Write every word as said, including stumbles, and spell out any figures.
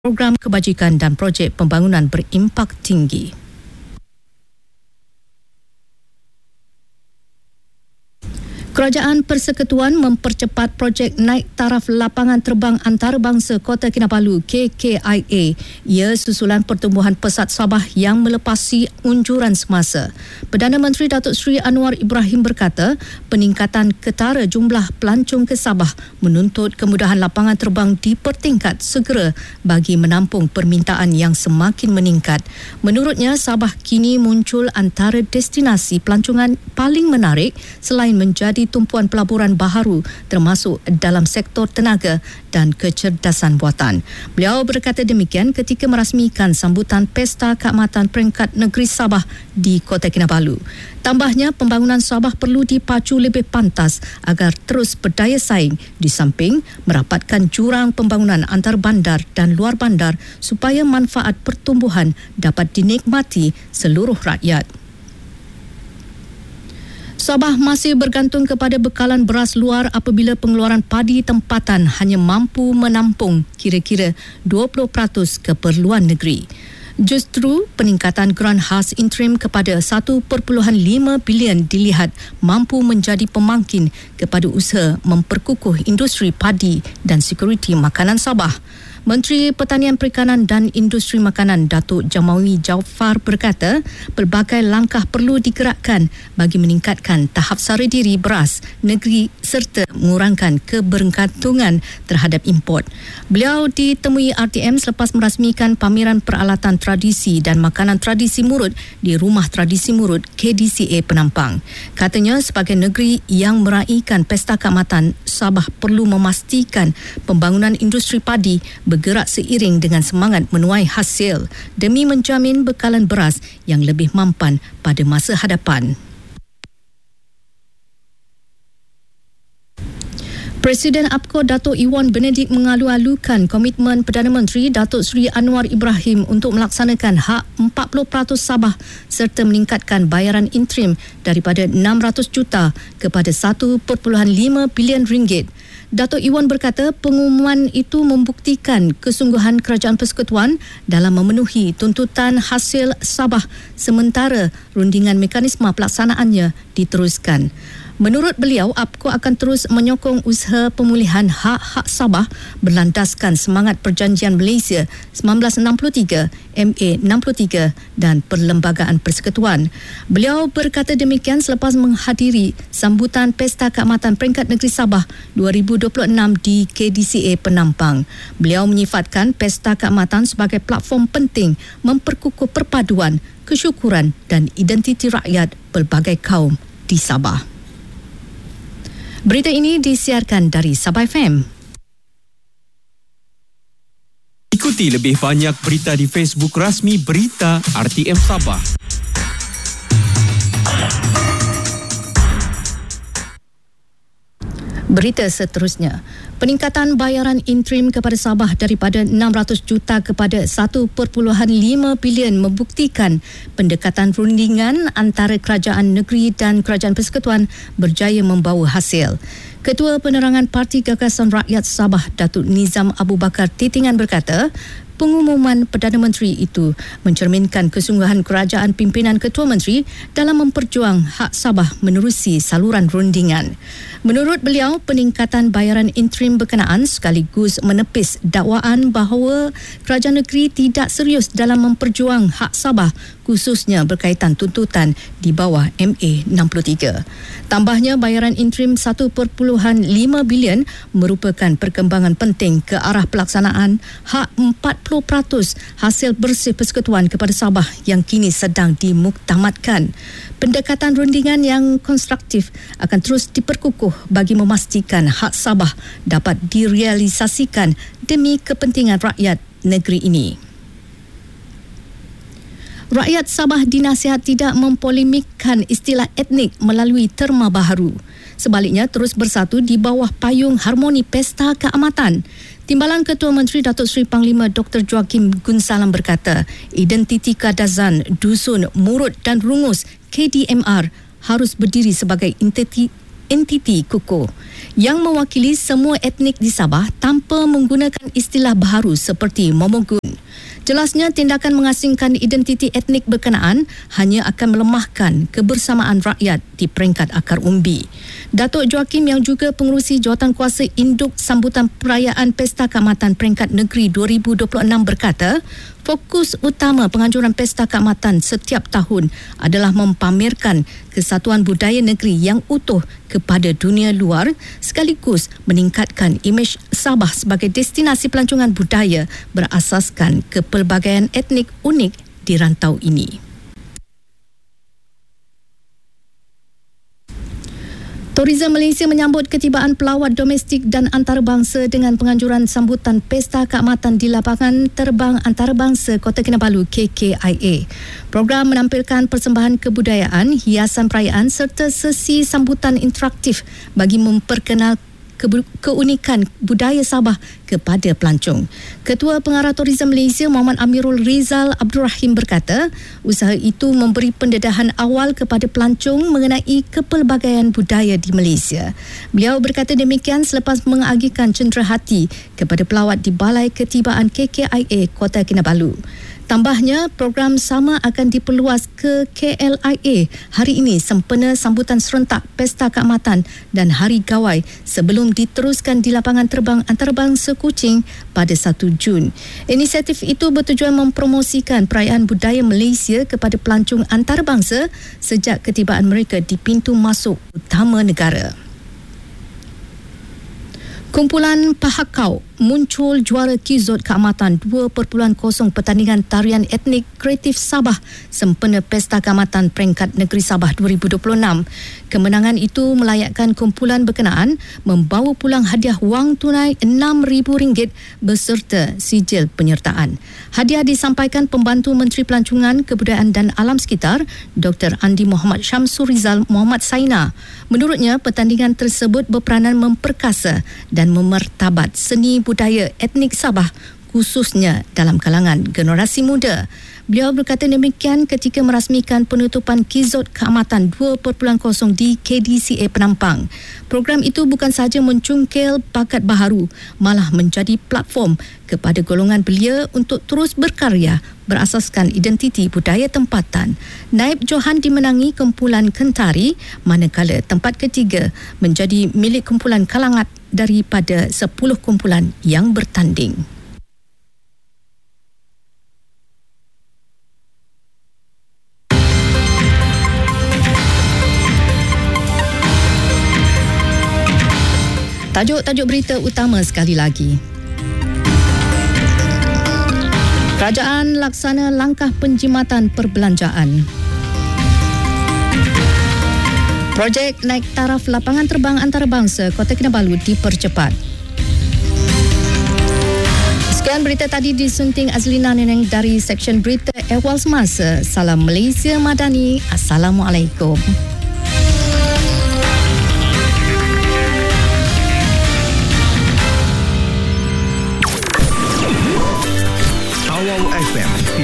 program kebajikan dan projek pembangunan berimpak tinggi. Kerajaan Persekutuan mempercepat projek naik taraf lapangan terbang antarabangsa Kota Kinabalu K K I A. Ia susulan pertumbuhan pesat Sabah yang melepasi unjuran semasa. Perdana Menteri Datuk Seri Anwar Ibrahim berkata, peningkatan ketara jumlah pelancong ke Sabah menuntut kemudahan lapangan terbang dipertingkat segera bagi menampung permintaan yang semakin meningkat. Menurutnya, Sabah kini muncul antara destinasi pelancongan paling menarik selain menjadi tumpuan pelaburan baharu termasuk dalam sektor tenaga dan kecerdasan buatan. Beliau berkata demikian ketika merasmikan sambutan Pesta Keamatan Peringkat Negeri Sabah di Kota Kinabalu. Tambahnya, pembangunan Sabah perlu dipacu lebih pantas agar terus berdaya saing di samping merapatkan jurang pembangunan antar bandar dan luar bandar supaya manfaat pertumbuhan dapat dinikmati seluruh rakyat. Sabah masih bergantung kepada bekalan beras luar apabila pengeluaran padi tempatan hanya mampu menampung kira-kira dua puluh peratus keperluan negeri. Justru peningkatan geran khas interim kepada satu perpuluhan lima bilion dilihat mampu menjadi pemangkin kepada usaha memperkukuh industri padi dan sekuriti makanan Sabah. Menteri Pertanian Perikanan dan Industri Makanan Datuk Jamawi Jaafar berkata, pelbagai langkah perlu digerakkan bagi meningkatkan tahap sara diri beras negeri serta mengurangkan kebergantungan terhadap import. Beliau ditemui R T M selepas merasmikan pameran peralatan tradisi dan makanan tradisi Murut di Rumah Tradisi Murut K D C A Penampang. Katanya, sebagai negeri yang meraihkan Pesta Keamatan, Sabah perlu memastikan pembangunan industri padi bergerak seiring dengan semangat menuai hasil demi menjamin bekalan beras yang lebih mampan pada masa hadapan. Presiden A P K O Datuk Iwan Benedik mengalu-alukan komitmen Perdana Menteri Datuk Seri Anwar Ibrahim untuk melaksanakan hak empat puluh peratus Sabah serta meningkatkan bayaran interim daripada enam ratus juta kepada satu perpuluhan lima bilion ringgit. Datuk Iwan berkata pengumuman itu membuktikan kesungguhan Kerajaan Persekutuan dalam memenuhi tuntutan hasil Sabah sementara rundingan mekanisme pelaksanaannya diteruskan. Menurut beliau, A P K O akan terus menyokong usaha pemulihan hak-hak Sabah berlandaskan semangat Perjanjian Malaysia seribu sembilan ratus enam puluh tiga, M A enam puluh tiga dan Perlembagaan Persekutuan. Beliau berkata demikian selepas menghadiri sambutan Pesta Keamatan Peringkat Negeri Sabah dua ribu dua puluh enam di K D C A Penampang. Beliau menyifatkan Pesta Keamatan sebagai platform penting memperkukuh perpaduan, kesyukuran dan identiti rakyat pelbagai kaum di Sabah. Berita ini disiarkan dari Sabah F M. Ikuti lebih banyak berita di Facebook rasmi Berita R T M Sabah. Berita seterusnya, peningkatan bayaran interim kepada Sabah daripada enam ratus juta kepada satu perpuluhan lima bilion membuktikan pendekatan rundingan antara kerajaan negeri dan Kerajaan Persekutuan berjaya membawa hasil. Ketua Penerangan Parti Gagasan Rakyat Sabah, Datuk Nizam Abu Bakar Titingan berkata, pengumuman Perdana Menteri itu mencerminkan kesungguhan kerajaan pimpinan Ketua Menteri dalam memperjuang hak Sabah menerusi saluran rundingan. Menurut beliau, peningkatan bayaran interim berkenaan sekaligus menepis dakwaan bahawa kerajaan negeri tidak serius dalam memperjuang hak Sabah khususnya berkaitan tuntutan di bawah M A enam puluh tiga. Tambahnya, bayaran interim satu perpuluhan lima bilion merupakan perkembangan penting ke arah pelaksanaan hak empat puluh peratus hasil bersih persekutuan kepada Sabah yang kini sedang dimuktamadkan. Pendekatan rundingan yang konstruktif akan terus diperkukuh bagi memastikan hak Sabah dapat direalisasikan demi kepentingan rakyat negeri ini. Rakyat Sabah dinasihat tidak mempolemikkan istilah etnik melalui terma baharu. Sebaliknya, terus bersatu di bawah payung harmoni Pesta Keamatan. Timbalan Ketua Menteri Datuk Seri Panglima Doktor Joakim Gunsalam berkata, identiti Kadazan, Dusun, Murut dan Rungus K D M R harus berdiri sebagai entiti entiti kukuh. yang mewakili semua etnik di Sabah tanpa menggunakan istilah baharu seperti Momogun. Jelasnya, tindakan mengasingkan identiti etnik berkenaan hanya akan melemahkan kebersamaan rakyat di peringkat akar umbi. Datuk Joakim yang juga pengerusi Jawatankuasa Induk Sambutan Perayaan Pesta Keamatan Peringkat Negeri dua ribu dua puluh enam berkata, fokus utama penganjuran Pesta Keamatan setiap tahun adalah mempamerkan kesatuan budaya negeri yang utuh kepada dunia luar sekaligus meningkatkan imej Sabah sebagai destinasi pelancongan budaya berasaskan kepelbagaian etnik unik di rantau ini. Tourism Malaysia menyambut ketibaan pelawat domestik dan antarabangsa dengan penganjuran sambutan Pesta Keamatan di Lapangan Terbang Antarabangsa Kota Kinabalu K K I A. Program menampilkan persembahan kebudayaan, hiasan perayaan serta sesi sambutan interaktif bagi memperkenal keunikan budaya Sabah kepada pelancong. Ketua Pengarah Tourism Malaysia Muhammad Amirul Rizal Abdul Rahim berkata, usaha itu memberi pendedahan awal kepada pelancong mengenai kepelbagaian budaya di Malaysia. Beliau berkata demikian selepas mengagikan cenderahati kepada pelawat di Balai Ketibaan K K I A Kota Kinabalu. Tambahnya, program sama akan diperluas ke K L I A hari ini sempena sambutan serentak Pesta Keamatan dan Hari Gawai sebelum diteruskan di Lapangan Terbang Antarabangsa Kuching pada satu Jun. Inisiatif itu bertujuan mempromosikan perayaan budaya Malaysia kepada pelancong antarabangsa sejak ketibaan mereka di pintu masuk utama negara. Kumpulan Pahakau muncul juara Kizot Keamatan dua perpuluhan kosong pertandingan tarian etnik kreatif Sabah sempena Pesta Keamatan Peringkat Negeri Sabah dua ribu dua puluh enam. Kemenangan itu melayakkan kumpulan berkenaan membawa pulang hadiah wang tunai enam ribu ringgit beserta sijil penyertaan. Hadiah disampaikan Pembantu Menteri Pelancongan, Kebudayaan dan Alam Sekitar Doktor Andi Muhammad Syamsul Rizal Muhammad Saina. Menurutnya, pertandingan tersebut berperanan memperkasa dan memertabat seni budaya etnik Sabah khususnya dalam kalangan generasi muda. Beliau berkata demikian ketika merasmikan penutupan Kizot Keamatan dua perpuluhan kosong di K D C A Penampang. Program itu bukan sahaja mencungkil bakat baharu, malah menjadi platform kepada golongan belia untuk terus berkarya berasaskan identiti budaya tempatan. Naib Johan dimenangi kumpulan Kentari, manakala tempat ketiga menjadi milik kumpulan Kalangat daripada sepuluh kumpulan yang bertanding. Tajuk-tajuk berita utama sekali lagi. Kerajaan laksana langkah penjimatan perbelanjaan. Projek naik taraf lapangan terbang antarabangsa Kota Kinabalu dipercepat. Sekian berita tadi disunting Azlina Neneng dari Seksyen Berita Ehwal Semasa. Salam Malaysia Madani. Assalamualaikum.